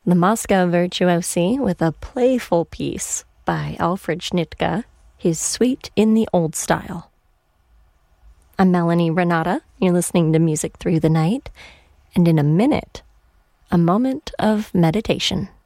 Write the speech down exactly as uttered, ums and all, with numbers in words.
The Moscow Virtuosi with a playful piece by Alfred Schnittke, his Suite in the Old Style. I'm Melanie Renata. You're listening to Music Through the Night. And in a minute, a moment of meditation.